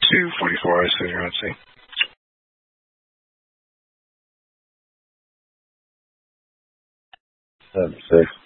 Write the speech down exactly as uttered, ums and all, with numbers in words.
two forty-four, I assume you're on C. Seven, six.